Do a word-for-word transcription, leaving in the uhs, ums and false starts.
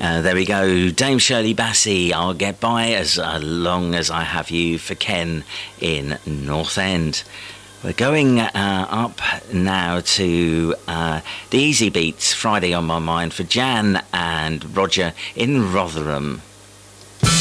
Uh, there we go. Dame Shirley Bassey, I'll get by as uh, long as I have you, for Ken in North End. We're going uh, up now to uh, the Easy Beats, Friday on My Mind, for Jan and Roger in Rotherham.